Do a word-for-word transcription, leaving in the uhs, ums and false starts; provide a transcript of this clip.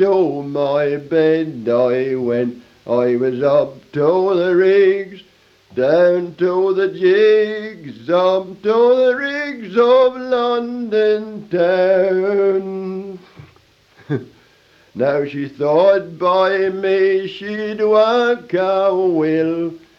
To my bed I went, I was up to the rigs, down to the jigs, up to the rigs of London town. Now she thought by me she'd work a will,